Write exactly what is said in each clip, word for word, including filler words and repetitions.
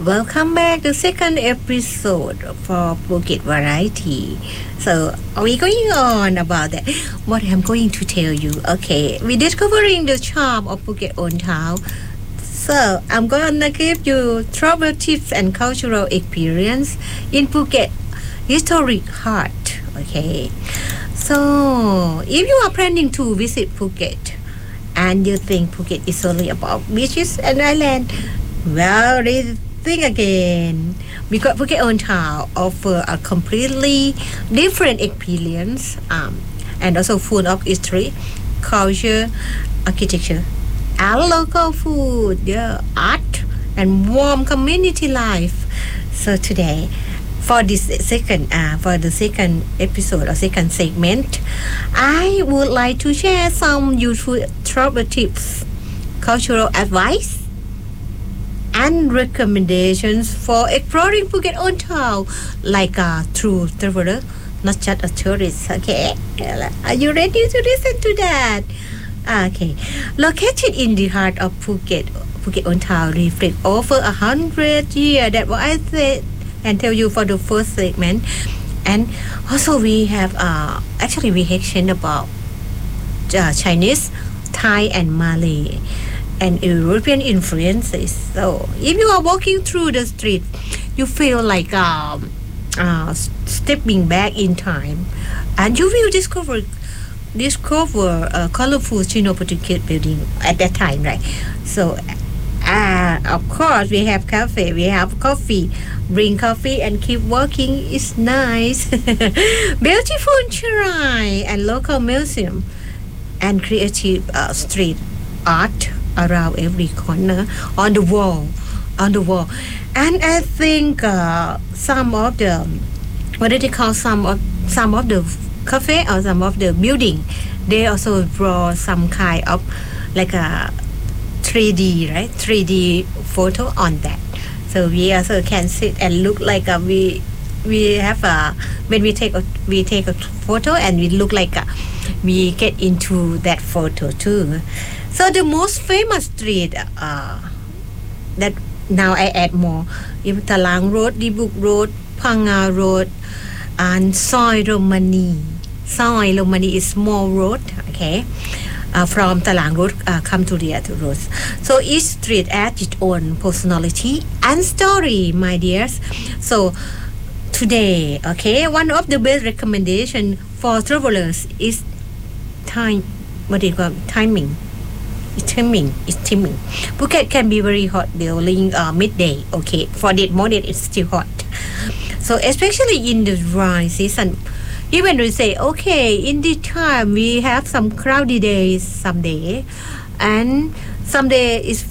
Welcome back to second episode for Phuket Variety. So, are we going on about that? What I'm going to tell you. Okay, we're discovering the charm of Phuket Old Town. So, I'm gonna give you travel tips and cultural experience in Phuket historic heart. Okay, so if you are planning to visit Phuket and you think Phuket is only about beaches and island, well, think again, because Phuket Old Town offer a completely different experience, um, and also full of history, culture, architecture, and local food, yeah, art, and warm community life. So today, for this second, uh, for the second episode or second segment, I would like to share some useful travel tips, cultural advice, and recommendations for exploring Phuket Old Town like a true traveler, not just a tourist. Okay, are you ready to listen to that? Okay, located in the heart of Phuket, Phuket Old Town reflects over a hundred years. That's what I said and tell you for the first segment. And also we have uh actually we exchanged about uh, Chinese, Thai, and Malay, and European influences. So if you are walking through the street, you feel like um, uh, stepping back in time, and you will discover discover a colorful Sino-Portuguese building at that time, right? So uh, of course we have cafe, we have coffee, bring coffee and keep walking. It's nice. Beautiful shrine and local museum and creative uh, street art around every corner, on the wall, on the wall, and I think uh, some of the what do they call some of some of the cafe or some of the building, they also draw some kind of like a three D, right? three D photo on that. So we also can sit and look like a, we we have a when we take a we take a photo and we look like a, we get into that photo too. So the most famous street uh, that now I add more, is Talang Road, Dibuk Road, Phanga Road, and Soi Romani. Soi Romani is small road, okay, uh, from Talang Road uh, come to the other roads. So each street adds its own personality and story, my dears. So today, okay, one of the best recommendation for travelers is time. What do you call it? Timing. It's timing. It's timing. Phuket can be very hot during uh, midday. Okay, for that morning it's still hot. So especially in the dry season, even we say okay, in this time we have some cloudy days someday, and someday it's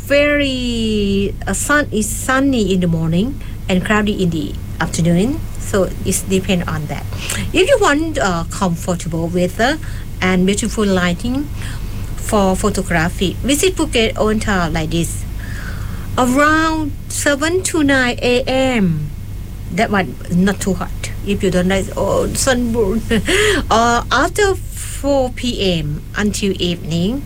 very uh, sun is sunny in the morning and cloudy in the afternoon. So it depends on that. If you want uh, comfortable weather and beautiful lighting for photography, visit Phuket Old Town like this around seven to nine a.m. That one not too hot. If you don't like oh sunburn, or after four p.m. until evening.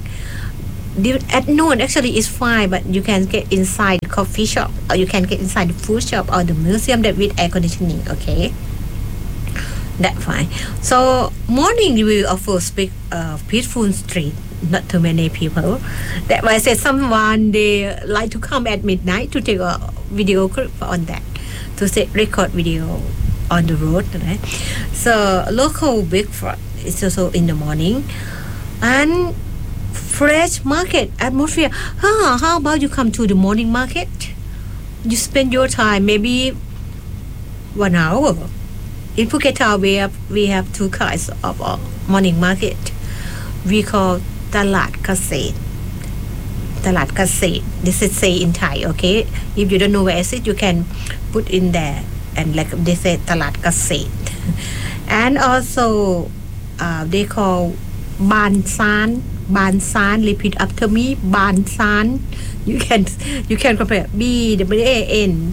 At noon actually is fine, but you can get inside the coffee shop, or you can get inside the food shop or the museum that with air conditioning. Okay, that's fine. So morning we will offer speak uh, peaceful street. Not too many people. That's why I said someone they like to come at midnight to take a video clip on that, to say record video on the road, right? So local breakfast is also in the morning, and fresh market atmosphere. Huh, how about you come to the morning market? You spend your time maybe one hour. In Phuket Town we have we have two kinds of uh, morning market. We call Talat Ksait. Talat Ksait. This is say in Thai, okay? If you don't know where is it, you can put in there, and like they say Talat Ksait. And also uh, they call Ban San. Ban San. Repeat after me. Ban San. You can you can compare B W A N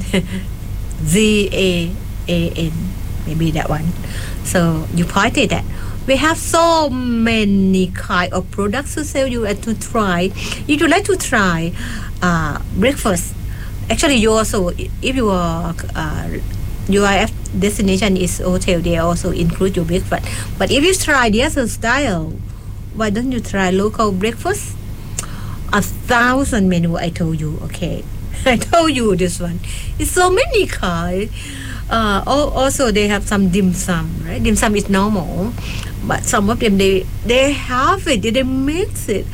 Z A A N. Maybe that one. So you pointed that. We have so many kind of products to sell you and to try. If you like to try uh, breakfast, Actually, you also, if you are uh, your destination is hotel, they also include your breakfast. But if you try the other style, why don't you try local breakfast? A thousand menu I told you, okay. I told you this one. It's so many kind. Uh, also, they have some dim sum, right? Dim sum is normal, but some of them they they have it, they mix it.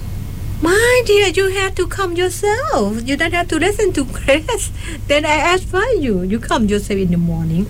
My dear, you have to come yourself. You don't have to listen to Chris. Then I ask for you. You come yourself in the morning.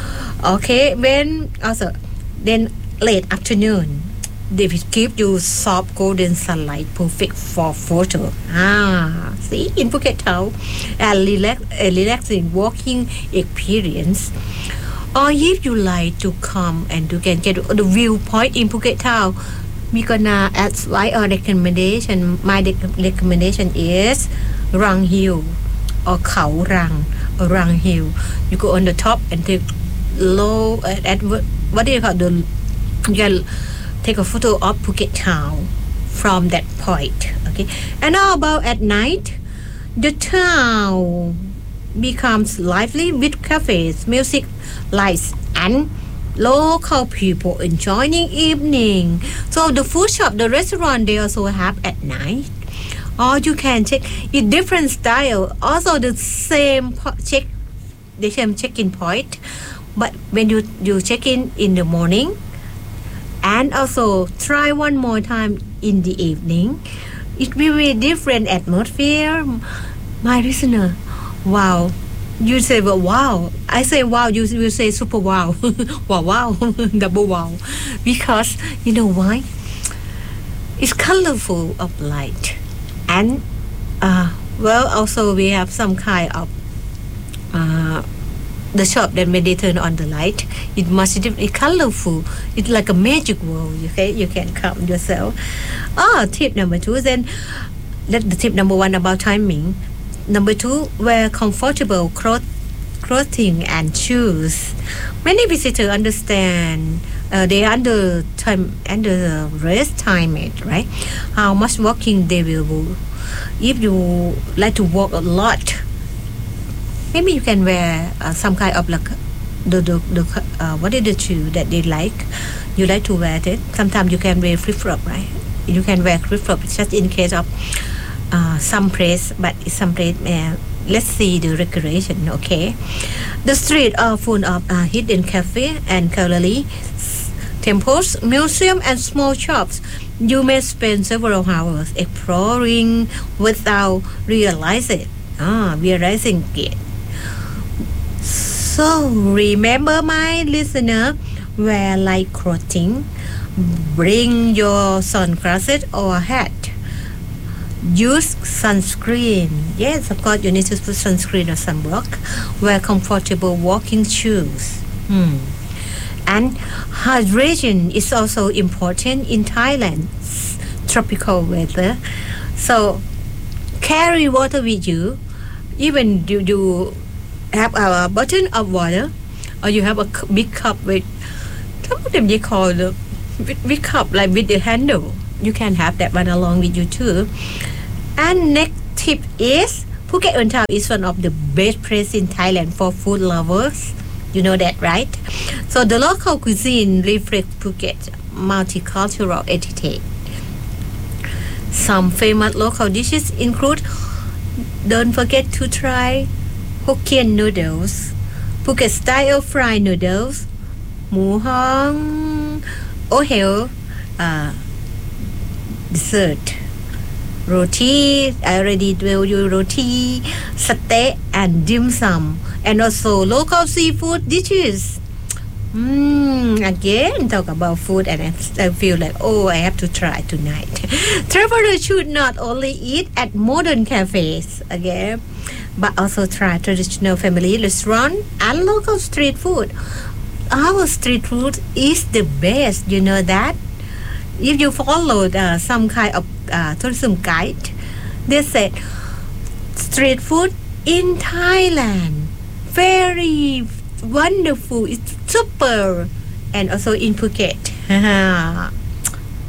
Okay, when also then late afternoon, they will give you soft golden sunlight, perfect for photo. Ah, see, in Phuket Town, a relax, a relaxing walking experience. Or if you like to come and you can get the viewpoint in Phuket Town, we gonna advise or recommendation. My recommendation is Rang Hill or Khao Rang or Rang Hill. You go on the top and take low at, at what do you call the you can take a photo of Phuket Town from that point. Okay, and how about at night? The town becomes lively with cafes, music, lights, and local people enjoying evening. So the food shop, the restaurant, they also have at night. Or you can check in different style. Also the same po- check, the same check-in point. But when you you check in in the morning, and also try one more time in the evening, it will be different atmosphere. My listener, wow. You say, well, wow. I say, wow. You will say, super wow. wow, wow. Double wow. Because, you know why? It's colorful of light. And, uh, well, also we have some kind of, uh, the shop that when they turn on the light, it must be colorful. It's like a magic world. Okay, you can come yourself. Ah, tip number two. Then, let the tip number one about timing. Number two, wear comfortable cloth, clothing and shoes. Many visitors understand uh, they under time under rest time it right. How much walking they will do. If you like to walk a lot, maybe you can wear uh, some kind of like the the, the uh, what is the shoe that they like. You like to wear it. Sometimes you can wear flip flop, right? You can wear flip flop just in case of. Uh, some place, but some place. Uh, let's see the recreation. Okay, the street are full of uh, hidden cafe and gallery, temples, museum, and small shops. You may spend several hours exploring without realizing. Ah, realizing it. So remember, my listener, wear light clothing. Bring your sunglasses or hat. Use sunscreen. Yes, of course, you need to put sunscreen or sunblock. Wear comfortable walking shoes. Hmm. And hydration is also important in Thailand's tropical weather. So carry water with you. Even you, you have a bottle of water, or you have a big cup with, some of them they call the big, big cup like with the handle. You can have that one along with you too. And next tip is Phuket Old Town is one of the best places in Thailand for food lovers. You know that, right? So the local cuisine reflects Phuket's multicultural identity. Some famous local dishes include, don't forget to try Hokkien noodles, Phuket style fried noodles, Mu Hong, Ohel, uh, dessert, roti, I already told you roti, satay, and dim sum, and also local seafood dishes. Mm, again, talk about food, and I feel like, oh, I have to try tonight. Travelers should not only eat at modern cafes, again, but also try traditional family restaurant and local street food. Our street food is the best, you know that? If you follow uh, some kind of uh, tourism guide, they said street food in Thailand very wonderful, it's super, and also in Phuket.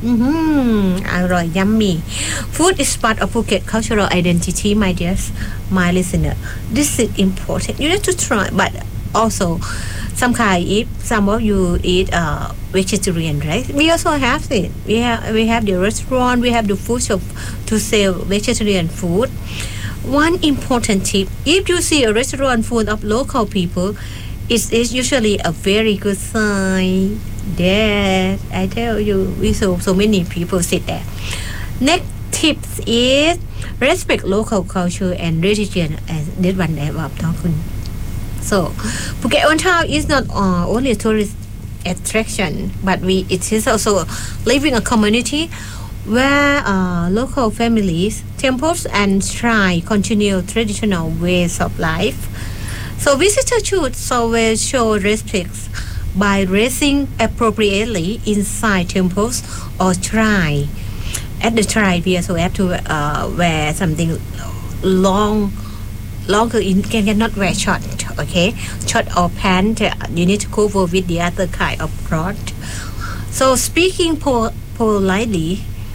Mm-hmm. อร่อย yummy. Food is part of Phuket cultural identity, my dears, my listener. This is important. You need to try, but also some kind if some of you eat uh, vegetarian, right? We also have it. We have we have the restaurant. We have the food shop to sell vegetarian food. One important tip: if you see a restaurant full of local people, it is usually a very good sign. That I tell you, we so so many people sit there. Next tips is respect local culture and religion. As this one that I'm talking. So, Phuket Old Town is not uh, only a tourist attraction, but we it is also living a community where uh, local families, temples, and shrines continue traditional ways of life. So, visitors should always show respect by dressing appropriately inside temples or shrine. At the shrine, we also have to uh, wear something long, longer. In can cannot wear short, okay? Short or pant. Uh, you need to cover with the other kind of cloth. So speaking po- politely,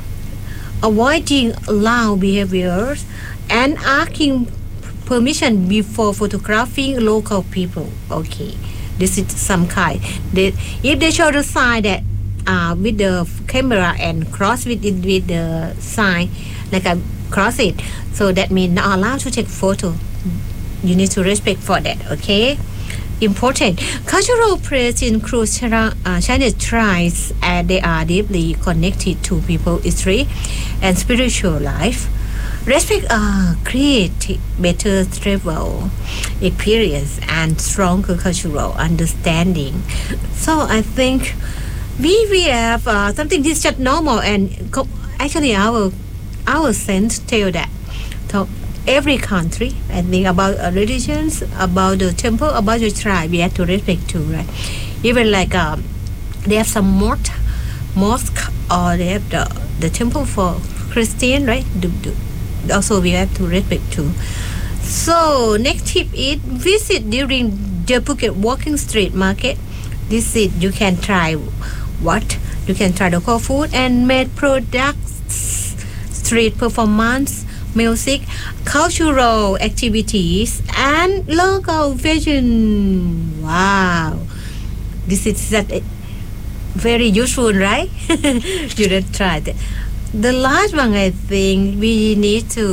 avoiding loud behaviors, and asking permission before photographing local people. Okay. This is some kind. They, if they show the sign that uh, with the camera and cross with it with the sign, like I cross it, so that means not allowed to take photo. You need to respect for that, okay? Important. Cultural praise includes China, uh, Chinese tribes, and they are deeply connected to people's history and spiritual life. Respect uh, create better travel experience and stronger cultural understanding. So I think we we have uh, something that's just normal, and co- actually our our sense tell that. So every country, I think about uh, religions, about the temple, about the tribe, we have to respect too, right? Even like um, they have some mosque, mosque, or they have the the temple for Christian, right? Do, do, also we have to respect too. So next tip is visit during the Phuket walking street market. This is you can try what you can try local food and made products, street performance, music, cultural activities, and local fashion. Wow, this is that very useful, right? You should try that. The last one, I think we need to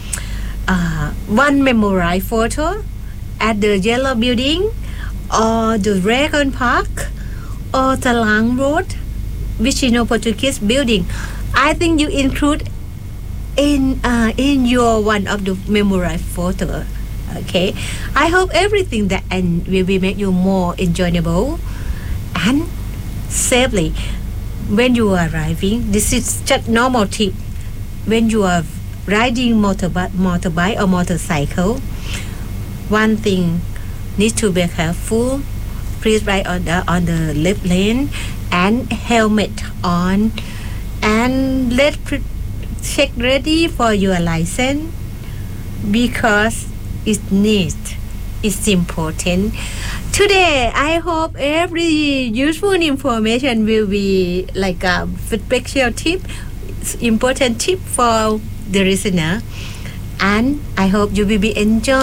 uh, one memorize photo at the Yellow Building or the Dragon Park or Talang Road, which is no Portuguese building. I think you include in uh, in your one of the memorize photo. Okay, I hope everything that and will be make you more enjoyable and safely. When you are driving, this is just normal tip. When you are riding motorbike, motorbike or motorcycle, one thing need to be careful. Please ride on the on the left lane and helmet on, and let pre- check ready for your license because it needs. It's important. Today, I hope every useful information will be like a special tip, important tip for the listener, and I hope you will be enjoying